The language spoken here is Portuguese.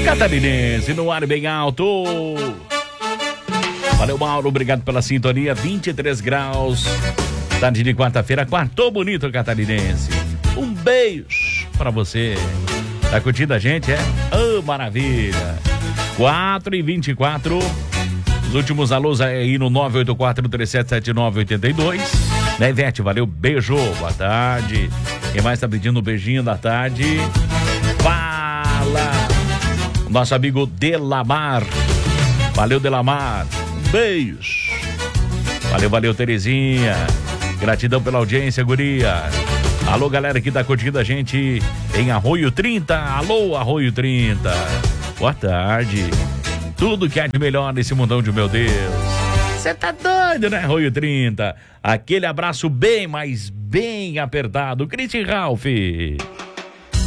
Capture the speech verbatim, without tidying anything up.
Catarinense no ar bem alto. Valeu, Mauro, obrigado pela sintonia. vinte e três graus, tarde de quarta-feira, quartou bonito, Catarinense. Um beijo pra você. Tá curtindo a gente, é? Oh, maravilha. quatro e vinte e quatro. Os últimos alôs aí no nove oito quatro, três sete sete nove, oito dois. Né, Ivete? Valeu, beijo, boa tarde. Quem mais tá pedindo um beijinho da tarde? Fala! Nosso amigo Delamar. Valeu, Delamar. Beijo. Valeu, valeu, Terezinha. Gratidão pela audiência, guria. Alô, galera que tá curtindo a gente em Arroio trinta. Alô, Arroio trinta. Boa tarde. Tudo que há de melhor nesse mundão de meu Deus. Você tá doido, né, Arroio trinta? Aquele abraço bem, mas bem apertado. Cristian Ralph.